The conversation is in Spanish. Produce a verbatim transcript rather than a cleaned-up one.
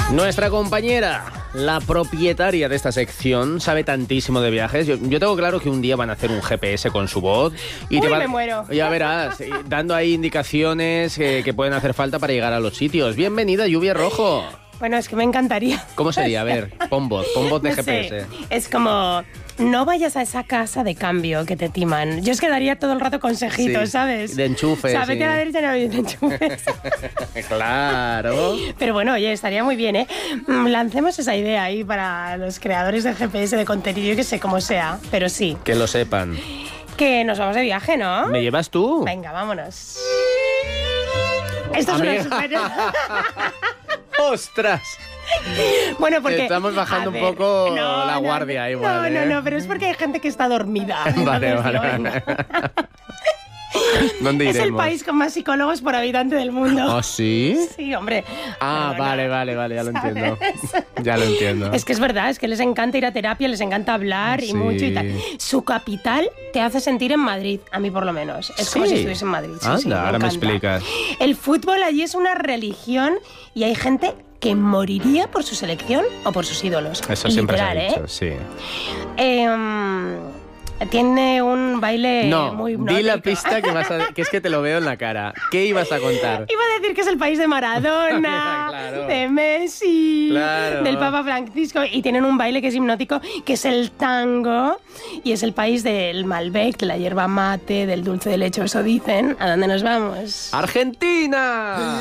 Nuestra compañera, la propietaria de esta sección, sabe tantísimo de viajes. Yo, yo tengo claro que un día van a hacer un G P S con su voz y Uy, te va, me muero. ya verás, dando ahí indicaciones que, que pueden hacer falta para llegar a los sitios. Bienvenida, Lluvia Rojo. Bueno, es que me encantaría. ¿Cómo sería? A ver, pon voz, pon voz de No G P S. sé, es como, no vayas a esa casa de cambio que te timan. Yo es que daría todo el rato consejitos, Sí, ¿sabes? de enchufes, O sea, vete sí. a la derecha y no de enchufes. Claro. Pero bueno, oye, estaría muy bien, ¿eh? Mm, Lancemos esa idea ahí para los creadores de G P S de contenido, yo que sé cómo sea, pero sí. Que lo sepan. Que nos vamos de viaje, ¿no? ¿Me llevas tú? Venga, vámonos. Esto es una Amiga. super... ¡Ostras! Bueno, porque... Estamos bajando a un ver, poco no, la no, guardia no, igual, No, ¿eh? no, no, pero es porque hay gente que está dormida. Vale, Entonces, vale, digo, venga. vale. ¿Dónde Es iremos? el país con más psicólogos por habitante del mundo. ¿Ah, sí? Sí, hombre. Ah, Perdona. vale, vale, vale, ya lo ¿Sabes? entiendo. Ya lo entiendo. Es que es verdad, es que les encanta ir a terapia, les encanta hablar y Sí. mucho y tal. Su capital te hace sentir en Madrid, a mí por lo menos. Es como Sí. si estuviese en Madrid. Sí, Anda, sí, me ahora me encanta. explicas. El fútbol allí es una religión y hay gente que moriría por su selección o por sus ídolos. Eso siempre Literal, se ha dicho, ¿eh? sí. Em, tiene un baile No, muy di la hipnótico. pista que vas a... que es que te lo veo en la cara. ¿Qué ibas a contar? Iba a decir que es el país de Maradona, Claro. de Messi, Claro. del Papa Francisco, y tienen un baile que es hipnótico, que es el tango, y es el país del Malbec, de la hierba mate, del dulce de leche, eso dicen. ¿A dónde nos vamos? ¡Argentina!